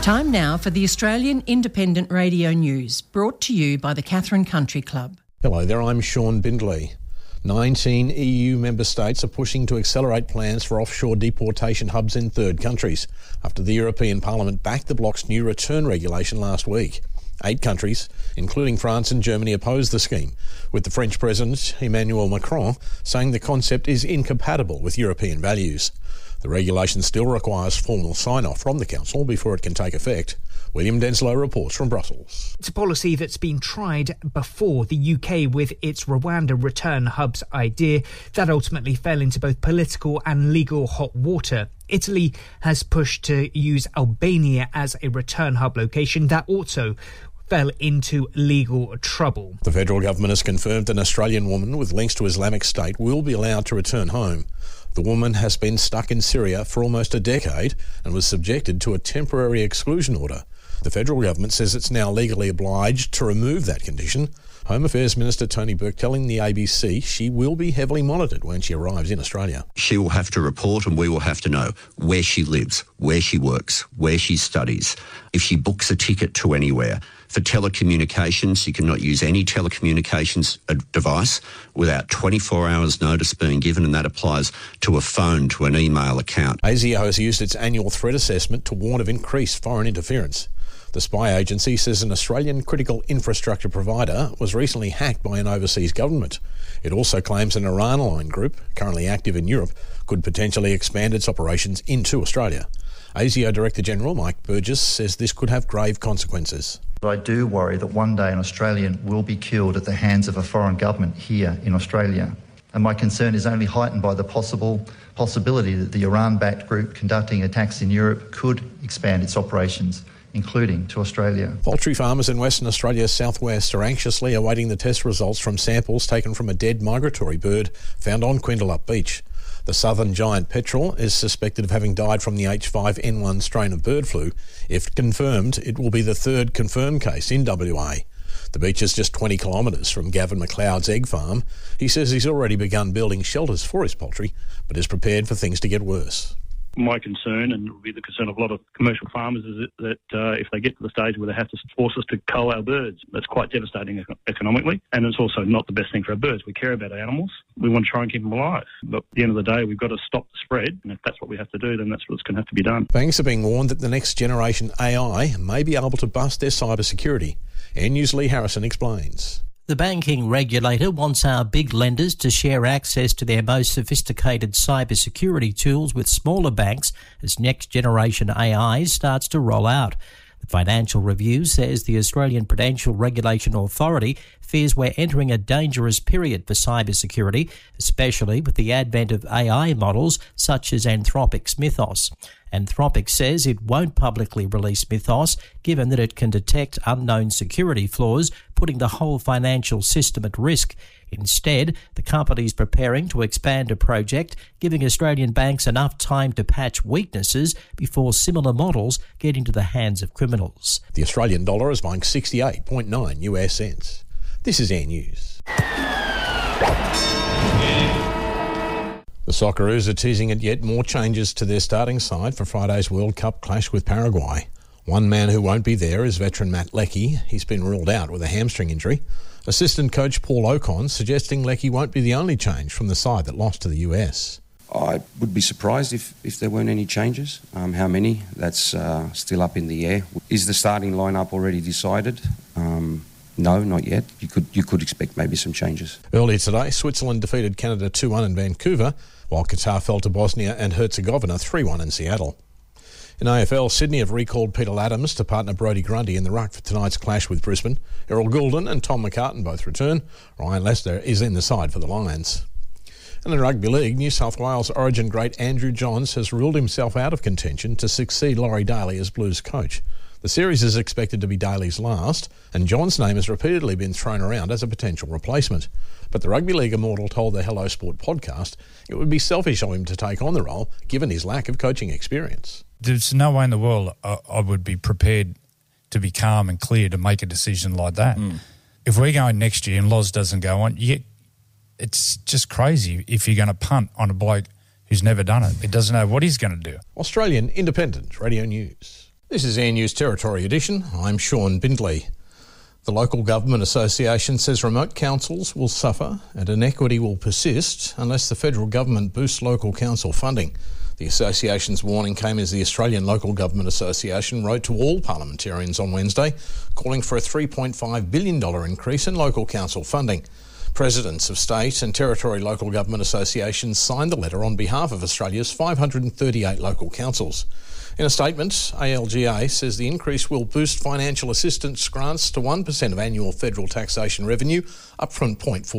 Time now for the Australian Independent Radio News, brought to you by the Katherine Country Club. Hello there, I'm Sean Bindley. 19 EU member states are pushing to accelerate plans for offshore deportation hubs in third countries after the European Parliament backed the bloc's new return regulation last week. 8 countries, including France and Germany, opposed the scheme, with the French President Emmanuel Macron saying the concept is incompatible with European values. The regulation still requires formal sign-off from the Council before it can take effect. William Denslow reports from Brussels. It's a policy that's been tried before the UK with its Rwanda return hubs idea that ultimately fell into both political and legal hot water. Italy has pushed to use Albania as a return hub location that also fell into legal trouble. The federal government has confirmed an Australian woman with links to Islamic State will be allowed to return home. The woman has been stuck in Syria for almost a decade and was subjected to a temporary exclusion order. The federal government says it's now legally obliged to remove that condition. Home Affairs Minister Tony Burke telling the ABC she will be heavily monitored when she arrives in Australia. She will have to report and we will have to know where she lives, where she works, where she studies, if she books a ticket to anywhere. For telecommunications, you cannot use any telecommunications device without 24 hours notice being given, and that applies to a phone, to an email account. ASIO has used its annual threat assessment to warn of increased foreign interference. The spy agency says an Australian critical infrastructure provider was recently hacked by an overseas government. It also claims an Iran-aligned group, currently active in Europe, could potentially expand its operations into Australia. ASIO Director General Mike Burgess says this could have grave consequences. I do worry that one day an Australian will be killed at the hands of a foreign government here in Australia. And my concern is only heightened by the possibility that the Iran-backed group conducting attacks in Europe could expand its operations, including to Australia. Poultry farmers in Western Australia's southwest are anxiously awaiting the test results from samples taken from a dead migratory bird found on Quindalup Beach. The southern giant petrel is suspected of having died from the H5N1 strain of bird flu. If confirmed, it will be the third confirmed case in WA. The beach is just 20 kilometres from Gavin McLeod's egg farm. He says he's already begun building shelters for his poultry, but is prepared for things to get worse. My concern, and it will be the concern of a lot of commercial farmers, is that if they get to the stage where they have to force us to cull our birds, that's quite devastating economically, and it's also not the best thing for our birds. We care about our animals. We want to try and keep them alive. But at the end of the day, we've got to stop the spread, and if that's what we have to do, then that's what's going to have to be done. Banks are being warned that the next generation AI may be able to bust their cybersecurity. Air News' Lee Harrison explains. The banking regulator wants our big lenders to share access to their most sophisticated cybersecurity tools with smaller banks as next-generation AI starts to roll out. The Financial Review says the Australian Prudential Regulation Authority fears we're entering a dangerous period for cybersecurity, especially with the advent of AI models such as Anthropic's Mythos. Anthropic says it won't publicly release Mythos, given that it can detect unknown security flaws, putting the whole financial system at risk. Instead, the company's preparing to expand a project, giving Australian banks enough time to patch weaknesses before similar models get into the hands of criminals. The Australian dollar is buying 68.9 US cents. This is Air News. The Socceroos are teasing at yet more changes to their starting side for Friday's World Cup clash with Paraguay. One man who won't be there is veteran Matt Leckie. He's been ruled out with a hamstring injury. Assistant coach Paul Ocon suggesting Leckie won't be the only change from the side that lost to the US. I would be surprised if there weren't any changes. How many? That's still up in the air. Is the starting lineup already decided? No, not yet. You could expect maybe some changes. Earlier today, Switzerland defeated Canada 2-1 in Vancouver, while Qatar fell to Bosnia and Herzegovina 3-1 in Seattle. In AFL, Sydney have recalled Peter Laddams to partner Brodie Grundy in the ruck for tonight's clash with Brisbane. Errol Goulden and Tom McCartan both return. Ryan Lester is in the side for the Lions. And in Rugby League, New South Wales Origin great Andrew Johns has ruled himself out of contention to succeed Laurie Daly as Blues coach. The series is expected to be Daly's last, and John's name has repeatedly been thrown around as a potential replacement. But the Rugby League immortal told the Hello Sport podcast it would be selfish of him to take on the role, given his lack of coaching experience. There's no way in the world I would be prepared to be calm and clear to make a decision like that. If we're going next year and Loz doesn't go on, it's just crazy if you're going to punt on a bloke who's never done it. He doesn't know what he's going to do. Australian Independent Radio News. This is Air News Territory Edition. I'm Sean Bindley. The Local Government Association says remote councils will suffer and inequity will persist unless the federal government boosts local council funding. The association's warning came as the Australian Local Government Association wrote to all parliamentarians on Wednesday, calling for a $3.5 billion increase in local council funding. Presidents of state and territory local government associations signed the letter on behalf of Australia's 538 local councils. In a statement, ALGA says the increase will boost financial assistance grants to 1% of annual federal taxation revenue, up from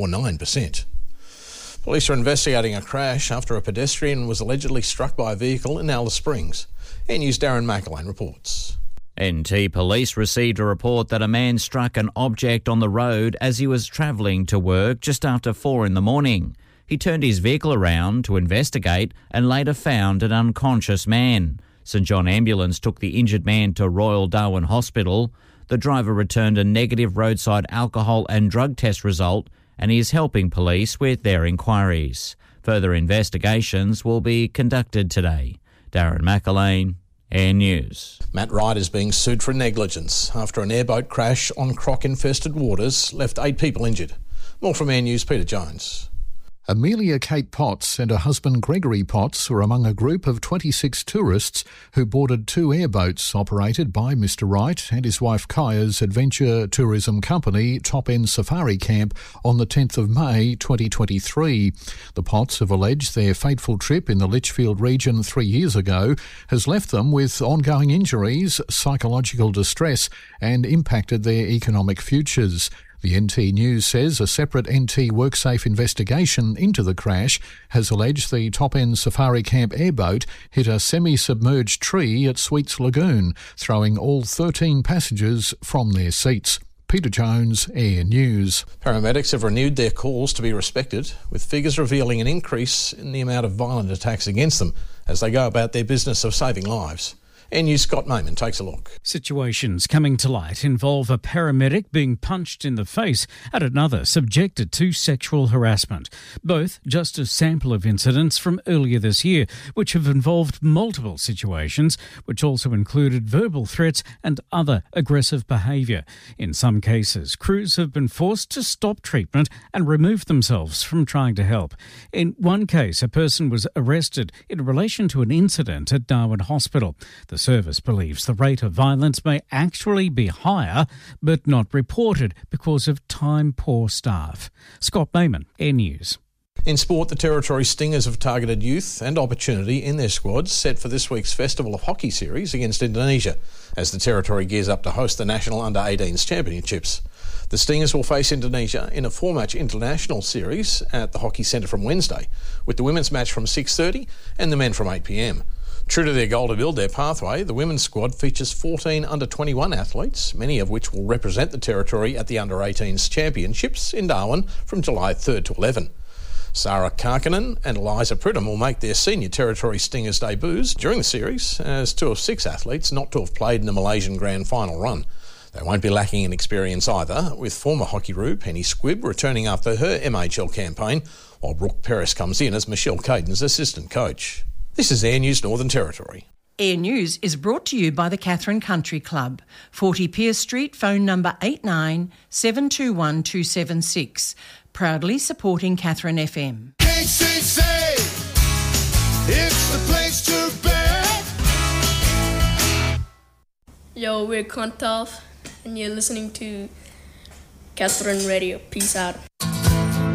0.49%. Police are investigating a crash after a pedestrian was allegedly struck by a vehicle in Alice Springs. Air News' Darren McElwain reports. NT Police received a report that a man struck an object on the road as he was travelling to work just after 4 a.m. He turned his vehicle around to investigate and later found an unconscious man. St John Ambulance took the injured man to Royal Darwin Hospital. The driver returned a negative roadside alcohol and drug test result and he is helping police with their inquiries. Further investigations will be conducted today. Darren McElwain, Air News. Matt Wright is being sued for negligence after an airboat crash on croc-infested waters left 8 people injured. More from Air News' Peter Jones. Amelia Kate Potts and her husband Gregory Potts were among a group of 26 tourists who boarded 2 airboats operated by Mr Wright and his wife Kaya's adventure tourism company Top End Safari Camp on the 10th of May 2023. The Potts have alleged their fateful trip in the Litchfield region 3 years ago has left them with ongoing injuries, psychological distress and impacted their economic futures. The NT News says a separate NT WorkSafe investigation into the crash has alleged the Top End Safari Camp airboat hit a semi-submerged tree at Sweets Lagoon, throwing all 13 passengers from their seats. Peter Jones, Air News. Paramedics have renewed their calls to be respected, with figures revealing an increase in the amount of violent attacks against them as they go about their business of saving lives. Air News' Scott Mayman takes a look. Situations coming to light involve a paramedic being punched in the face and another subjected to sexual harassment. Both just a sample of incidents from earlier this year, which have involved multiple situations, which also included verbal threats and other aggressive behaviour. In some cases, crews have been forced to stop treatment and remove themselves from trying to help. In one case, a person was arrested in relation to an incident at Darwin Hospital. The service believes the rate of violence may actually be higher, but not reported because of time-poor staff. Scott Mayman, Air News. In sport, the Territory Stingers have targeted youth and opportunity in their squads set for this week's Festival of Hockey series against Indonesia, as the Territory gears up to host the National Under-18s Championships. The Stingers will face Indonesia in a 4-match international series at the Hockey Centre from Wednesday, with the women's match from 6:30 and the men from 8 p.m. True to their goal to build their pathway, the women's squad features 14 under-21 athletes, many of which will represent the Territory at the Under-18s Championships in Darwin from July 3rd to 11. Sarah Karkinen and Eliza Pridham will make their senior Territory Stingers debuts during the series as 2 of 6 athletes not to have played in the Malaysian Grand Final run. They won't be lacking in experience either, with former Hockey-roo Penny Squibb returning after her MHL campaign, while Brooke Perris comes in as Michelle Caden's assistant coach. This is Air News Northern Territory. Air News is brought to you by the Katherine Country Club, 40 Pierce Street, phone number 89721276. Proudly supporting Katherine FM. KCC, it's the place to be. Yo, we're Kontov, and you're listening to Katherine Radio. Peace out.